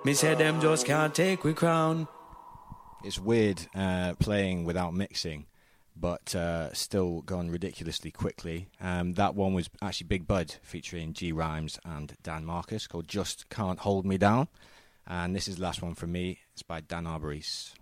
Me say them just can't take we crown. It's weird playing without mixing, but still gone ridiculously quickly. That one was actually Big Bud featuring G Rhymes and Dan Marcus, called Just Can't Hold Me Down. And this is the last one from me. It's by Dan Arboris.